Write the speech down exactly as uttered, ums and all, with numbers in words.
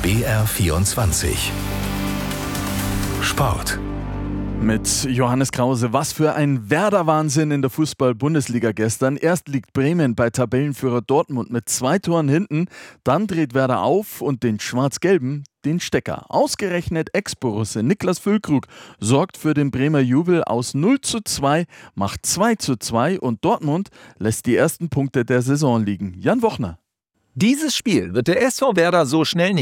B R vierundzwanzig Sport. Mit Johannes Krause. Was für ein Werder-Wahnsinn in der Fußball-Bundesliga gestern. Erst liegt Bremen bei Tabellenführer Dortmund mit zwei Toren hinten. Dann dreht Werder auf und den Schwarz-Gelben den Stecker. Ausgerechnet Ex-Borusse Niklas Füllkrug sorgt für den Bremer Jubel. Aus null zu zwei macht zwei zu zwei und Dortmund lässt die ersten Punkte der Saison liegen. Jan Wochner. Dieses Spiel wird der S V Werder so schnell nicht